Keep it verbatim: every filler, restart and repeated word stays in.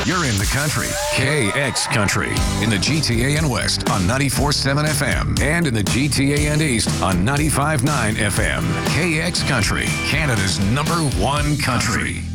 You're in the country. K X Country. In the G T A and West on ninety-four point seven F M. And in the G T A and East on ninety-five point nine F M. K X Country. Canada's number one country.